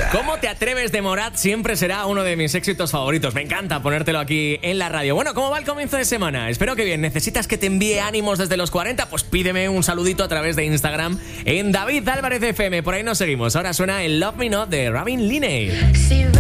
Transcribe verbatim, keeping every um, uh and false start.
¿Cómo te atreves de Morat? Siempre será uno de mis éxitos favoritos. Me encanta ponértelo aquí en la radio. Bueno, ¿cómo va el comienzo de semana? Espero que bien. ¿Necesitas que te envíe ánimos desde los cuarenta? Pues pídeme un saludito a través de Instagram en David Álvarez F M. Por ahí nos seguimos. Ahora suena el Love Me Not de Robin Linney.